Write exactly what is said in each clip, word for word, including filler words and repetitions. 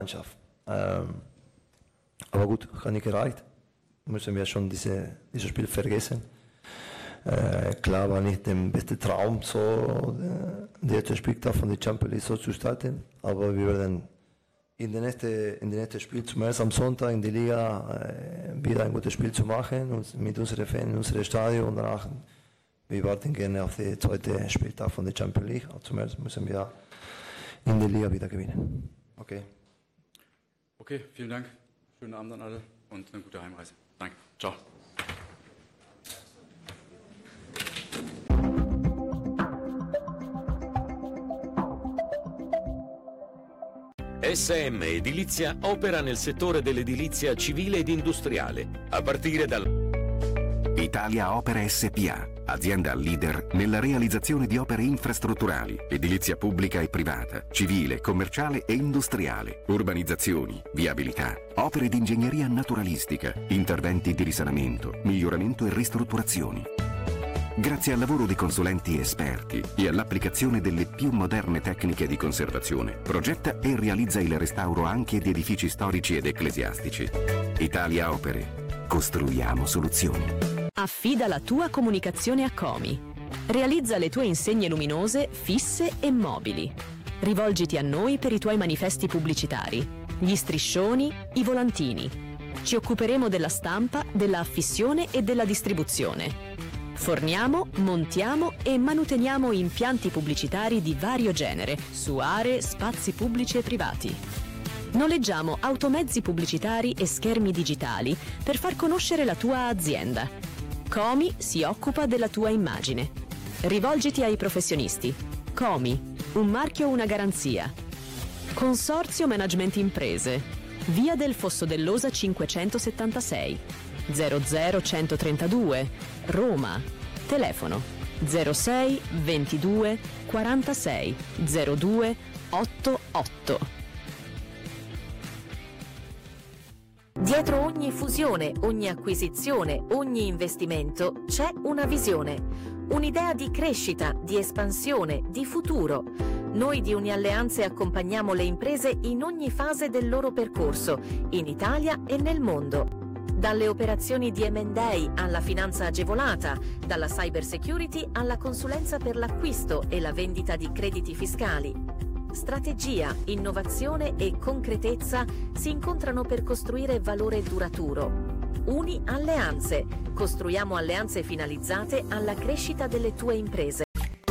Mannschaft. Ähm, aber gut, hat nicht gereicht. Müssen wir schon diese, dieses Spiel vergessen. Äh, klar war nicht der beste Traum, so der erste Spieltag von der Champions League so zu starten, aber wir werden in der nächsten, in der nächsten Spiel, zuerst am Sonntag in der Liga, äh, wieder ein gutes Spiel zu machen und mit unseren Fans in unserem Stadion und danach, wir warten gerne auf den zweiten Spieltag von der Champions League. Aber zuerst müssen wir in der Liga wieder gewinnen. Okay. Okay, vielen Dank. Schönen Abend an alle und eine gute Heimreise. Danke. Ciao. S M Edilizia opera nel settore dell'edilizia civile ed industriale, a partire dal... Italia Opere S P A, azienda leader nella realizzazione di opere infrastrutturali, edilizia pubblica e privata, civile, commerciale e industriale, urbanizzazioni, viabilità, opere di ingegneria naturalistica, interventi di risanamento, miglioramento e ristrutturazioni. Grazie al lavoro di consulenti esperti e all'applicazione delle più moderne tecniche di conservazione, progetta e realizza il restauro anche di edifici storici ed ecclesiastici. Italia Opere. Costruiamo soluzioni. Affida la tua comunicazione a Comi. Realizza le tue insegne luminose, fisse e mobili. Rivolgiti a noi per i tuoi manifesti pubblicitari, gli striscioni, i volantini. Ci occuperemo della stampa, della affissione e della distribuzione. Forniamo, montiamo e manuteniamo impianti pubblicitari di vario genere su aree, spazi pubblici e privati. Noleggiamo automezzi pubblicitari e schermi digitali per far conoscere la tua azienda. Comi si occupa della tua immagine. Rivolgiti ai professionisti. Comi, un marchio, una garanzia. Consorzio Management Imprese. Via del Fosso dell'Osa cinquecentosettantasei. zero zero centotrentadue, Roma. Telefono zero sei ventidue quarantasei zero due ottantotto. Dietro ogni fusione, ogni acquisizione, ogni investimento c'è una visione, un'idea di crescita, di espansione, di futuro. Noi di Unialleanze accompagniamo le imprese in ogni fase del loro percorso, in Italia e nel mondo. Dalle operazioni di M and A alla finanza agevolata, dalla cyber security alla consulenza per l'acquisto e la vendita di crediti fiscali. Strategia, innovazione e concretezza si incontrano per costruire valore duraturo. Uni Alleanze. Costruiamo alleanze finalizzate alla crescita delle tue imprese.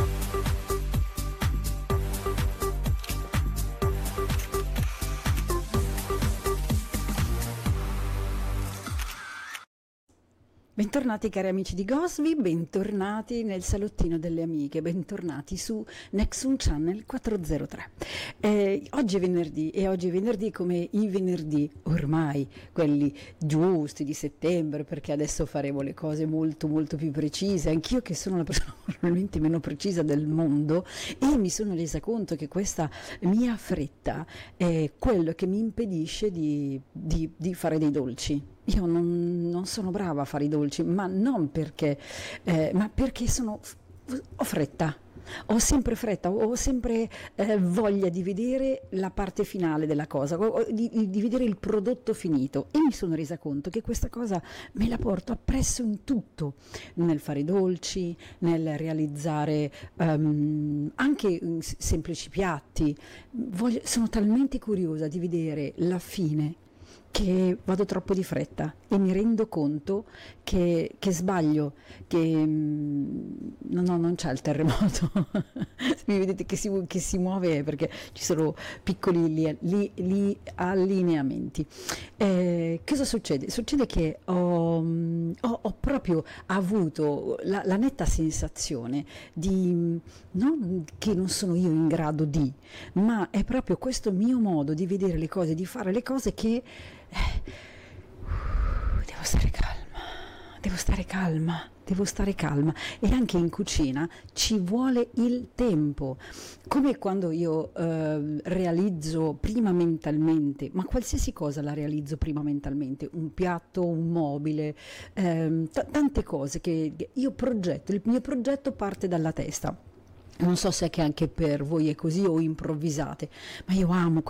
Bentornati cari amici di Gosby, bentornati nel salottino delle amiche, bentornati su Nexum Channel quattrocentotre. Eh, oggi è venerdì e oggi è venerdì come i venerdì ormai, quelli giusti di settembre, perché adesso faremo le cose molto molto più precise. Anch'io che sono la persona probabilmente meno precisa del mondo e mi sono resa conto che questa mia fretta è quello che mi impedisce di, di, di fare dei dolci. Io non, non sono brava a fare i dolci, ma non perché, eh, ma perché sono, ho fretta, ho sempre fretta, ho sempre eh, voglia di vedere la parte finale della cosa, di, di vedere il prodotto finito, e mi sono resa conto che questa cosa me la porto appresso in tutto, nel fare i dolci, nel realizzare um, anche semplici piatti. Voglio, sono talmente curiosa di vedere la fine che vado troppo di fretta e mi rendo conto che, che sbaglio, che no, no, non c'è il terremoto. Mi vedete che si, che si muove perché ci sono piccoli li, li, li allineamenti. Eh, cosa succede? Succede che ho, ho, ho proprio avuto la, la netta sensazione di non che non sono io in grado di, ma è proprio questo mio modo di vedere le cose, di fare le cose che Eh, devo stare calma, devo stare calma, devo stare calma e anche in cucina ci vuole il tempo, come quando io eh, realizzo prima mentalmente, ma qualsiasi cosa la realizzo prima mentalmente, un piatto, un mobile, eh, t- tante cose che io progetto, il mio progetto parte dalla testa. Non so se è che anche per voi è così o improvvisate, ma io amo